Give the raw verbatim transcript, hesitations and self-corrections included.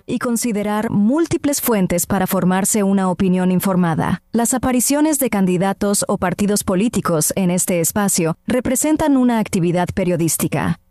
y considerar múltiples fuentes para formarse una opinión informada. Las apariciones de candidatos o partidos políticos en este espacio representan una actividad periodística.